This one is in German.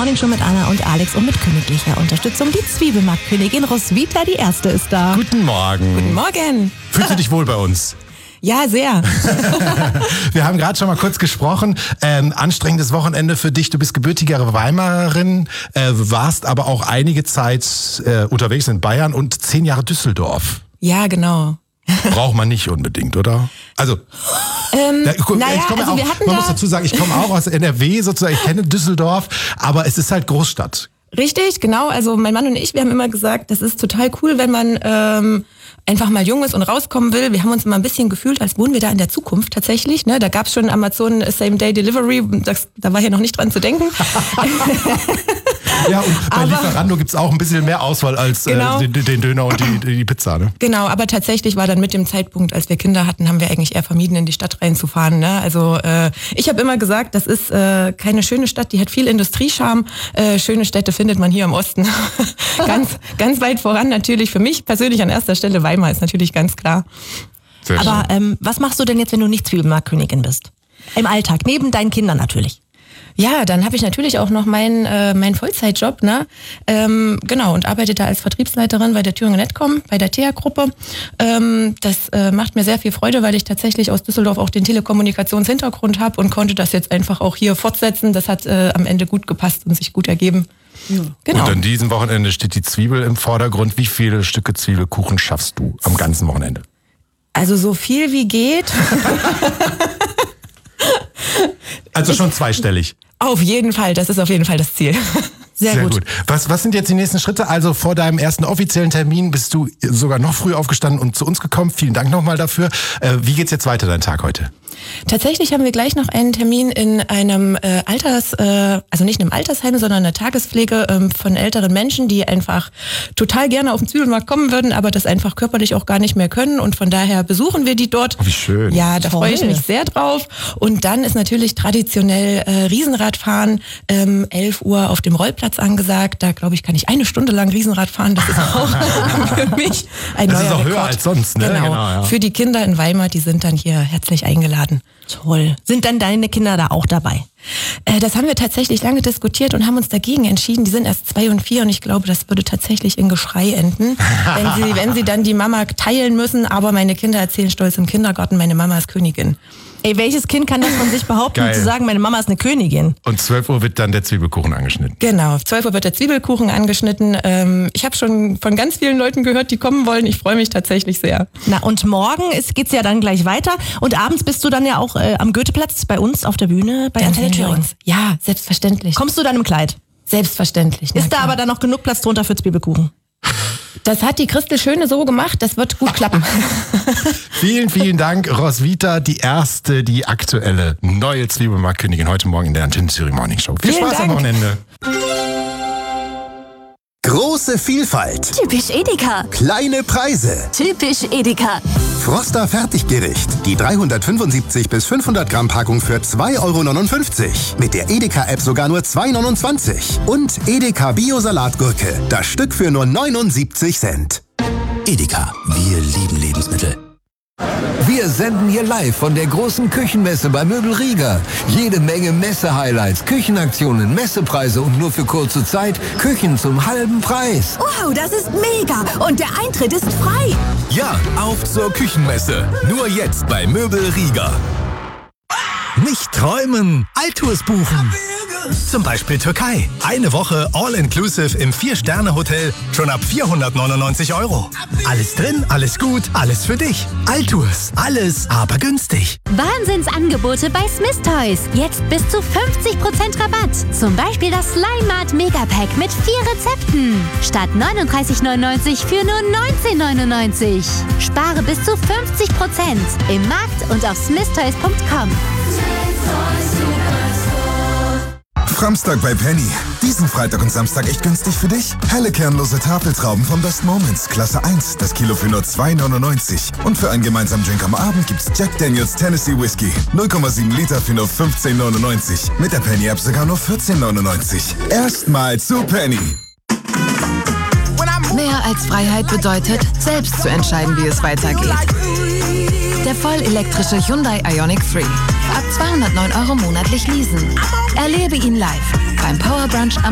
Morning Show mit Anna und Alex und mit königlicher Unterstützung die Zwiebelmarktkönigin Roswitha, die Erste, ist da. Guten Morgen. Guten Morgen. Fühlst du dich wohl bei uns? Ja, sehr. Wir haben gerade schon mal kurz gesprochen. Anstrengendes Wochenende für dich. Du bist gebürtige Weimarerin, warst aber auch einige Zeit unterwegs in Bayern und 10 Jahre Düsseldorf. Ja, genau. Braucht man nicht unbedingt, oder? Also, man muss dazu sagen, ich komme auch aus NRW sozusagen, ich kenne Düsseldorf, aber es ist halt Großstadt. Richtig, genau. Also mein Mann und ich, wir haben immer gesagt, das ist total cool, wenn man einfach mal jung ist und rauskommen will. Wir haben uns immer ein bisschen gefühlt, als wohnen wir da in der Zukunft tatsächlich. Ne? Da gab es schon Amazon Same-Day-Delivery, da war hier noch nicht dran zu denken. Ja, und bei Lieferando gibt's auch ein bisschen mehr Auswahl als den Döner und die Pizza. Ne? Genau, aber tatsächlich war dann mit dem Zeitpunkt, als wir Kinder hatten, haben wir eigentlich eher vermieden, in die Stadt reinzufahren. Ne? Also ich habe immer gesagt, das ist keine schöne Stadt, die hat viel Industriescharme. Schöne Städte findet man hier im Osten. ganz weit voran natürlich für mich persönlich an erster Stelle Weimar ist natürlich ganz klar. Sehr Aber was machst du denn jetzt, wenn du nicht Zwiebelmarktkönigin bist? Im Alltag, neben deinen Kindern natürlich. Ja, dann habe ich natürlich auch noch meinen Vollzeitjob, ne? Genau, und arbeite da als Vertriebsleiterin bei der Thüringer Netcom, bei der TEA-Gruppe. Das macht mir sehr viel Freude, weil ich tatsächlich aus Düsseldorf auch den Telekommunikationshintergrund habe und konnte das jetzt einfach auch hier fortsetzen. Das hat am Ende gut gepasst und sich gut ergeben. Ja, genau. Und an diesem Wochenende steht die Zwiebel im Vordergrund. Wie viele Stücke Zwiebelkuchen schaffst du am ganzen Wochenende? Also so viel wie geht. Also schon zweistellig. Auf jeden Fall, das ist auf jeden Fall das Ziel. Sehr gut. Was sind jetzt die nächsten Schritte? Also vor deinem ersten offiziellen Termin bist du sogar noch früh aufgestanden und zu uns gekommen. Vielen Dank nochmal dafür. Wie geht's jetzt weiter, dein Tag heute? Tatsächlich haben wir gleich noch einen Termin in einem also nicht in einem Altersheim, sondern einer Tagespflege von älteren Menschen, die einfach total gerne auf den Zwiebelmarkt kommen würden, aber das einfach körperlich auch gar nicht mehr können. Und von daher besuchen wir die dort. Oh, wie schön. Ja, da freue ich mich sehr drauf. Und dann ist natürlich traditionell Riesenradfahren 11 Uhr auf dem Rollplatz angesagt. Da, glaube ich, kann ich 1 Stunde lang Riesenrad fahren. Das ist auch für mich ein neuer Rekord. Das ist auch höher als sonst, ne? Genau. Ja. Für die Kinder in Weimar, die sind dann hier herzlich eingeladen. Toll. Sind dann deine Kinder da auch dabei? Das haben wir tatsächlich lange diskutiert und haben uns dagegen entschieden. Die sind erst 2 und 4 und ich glaube, das würde tatsächlich in Geschrei enden, wenn sie dann die Mama teilen müssen. Aber meine Kinder erzählen stolz im Kindergarten, meine Mama ist Königin. Ey, welches Kind kann das von sich behaupten, zu sagen, meine Mama ist eine Königin? Und 12 Uhr wird dann der Zwiebelkuchen angeschnitten. Genau, 12 Uhr wird der Zwiebelkuchen angeschnitten. Ich habe schon von ganz vielen Leuten gehört, die kommen wollen. Ich freue mich tatsächlich sehr. Na, und morgen geht's ja dann gleich weiter. Und abends bist du dann ja auch am Goetheplatz bei uns auf der Bühne bei Antenne Thüringen. Ja, selbstverständlich. Kommst du dann im Kleid? Selbstverständlich. Ist da aber dann noch genug Platz drunter für Zwiebelkuchen? Das hat die Christel Schöne so gemacht, das wird gut klappen. Vielen, vielen Dank, Roswitha, die erste, die aktuelle neue Zwiebelmarktkönigin heute Morgen in der Antenne Thüringen Morning Show. Viel Spaß am Wochenende. Große Vielfalt. Typisch Edeka. Kleine Preise. Typisch Edeka. Froster Fertiggericht. Die 375 bis 500 Gramm Packung für 2,59 €. Mit der Edeka-App sogar nur 2,29 €. Und Edeka Bio-Salatgurke. Das Stück für nur 79 Cent. Edeka. Wir lieben Lebensmittel. Wir senden hier live von der großen Küchenmesse bei Möbel Rieger. Jede Menge Messe-Highlights, Küchenaktionen, Messepreise und nur für kurze Zeit Küchen zum halben Preis. Wow, das ist mega! Und der Eintritt ist frei. Ja, auf zur Küchenmesse. Nur jetzt bei Möbel Rieger. Nicht träumen, Altours buchen. Zum Beispiel Türkei. Eine Woche All-Inclusive im 4-Sterne-Hotel schon ab 499 €. Alles drin, alles gut, alles für dich. Altours. Alles, aber günstig. Wahnsinnsangebote bei Smith Toys. Jetzt bis zu 50% Rabatt. Zum Beispiel das Slime Mart Megapack mit 4 Rezepten. Statt 39,99 für nur 19,99. Spare bis zu 50% im Markt und auf smithtoys.com. Samstag bei Penny. Diesen Freitag und Samstag echt günstig für dich? Helle kernlose Tafeltrauben vom Best Moments, Klasse 1, das Kilo für nur 2,99. Und für einen gemeinsamen Drink am Abend gibt's Jack Daniels Tennessee Whiskey. 0,7 Liter für nur 15,99. Mit der Penny-App sogar nur 14,99. Erstmal zu Penny. Mehr als Freiheit bedeutet, selbst zu entscheiden, wie es weitergeht. Der vollelektrische Hyundai Ioniq 3. Ab 209 € monatlich leasen. Erlebe ihn live beim Power Brunch am